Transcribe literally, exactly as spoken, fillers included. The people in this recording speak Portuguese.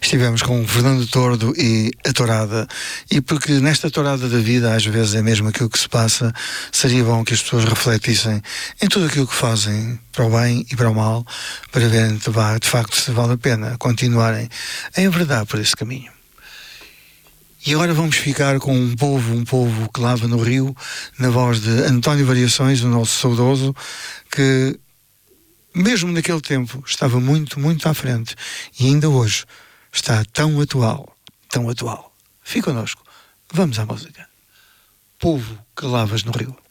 Estivemos com Fernando Tordo e a tourada, e porque nesta tourada da vida às vezes é mesmo aquilo que se passa, seria bom que as pessoas refletissem em tudo aquilo que fazem, para o bem e para o mal, para verem de facto se vale a pena continuarem a enverdar por esse caminho. E agora vamos ficar com um povo, um povo que lava no rio, na voz de António Variações, o nosso saudoso, que mesmo naquele tempo estava muito, muito à frente, e ainda hoje está tão atual, tão atual. Fique connosco, vamos à música. Povo que lavas no rio.